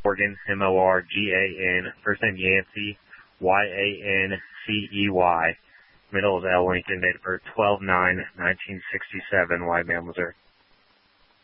Morgan, Morgan, first name Yancey, Yancey, middle is L. Lincoln, date of birth 12/9/1967, White Male, Missouri.